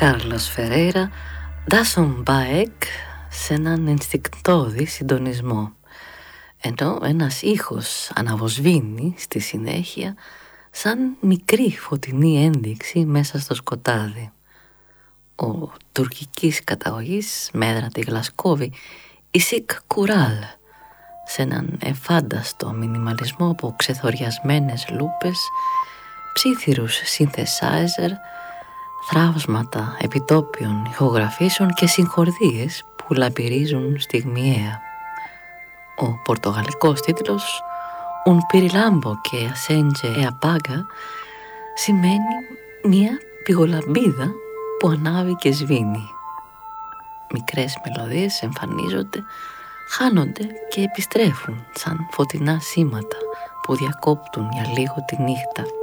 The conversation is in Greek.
Κάρλος Φερέιρα, Ντάσον Μπαέκ, σε έναν ενστικτώδη συντονισμό, ενώ ένας ήχος αναβοσβήνει στη συνέχεια σαν μικρή φωτεινή ένδειξη μέσα στο σκοτάδι. Ο τουρκικής καταγωγής Μέδρα τη Γλασκόβη, Ισικ Κουράλ, σε έναν εφάνταστο μινιμαλισμό από ξεθοριασμένες λούπες, ψίθυρους synthesizer, θραύσματα επιτόπιων ηχογραφήσεων και συγχορδίες που λαμπυρίζουν στιγμιαία. Ο πορτογαλικός τίτλος «Un Pirilambo και Ascenge e Apaga» σημαίνει μια πηγολαμπίδα που ανάβει και σβήνει. Μικρές μελωδίες εμφανίζονται, χάνονται και επιστρέφουν σαν φωτεινά σήματα που διακόπτουν για λίγο τη νύχτα.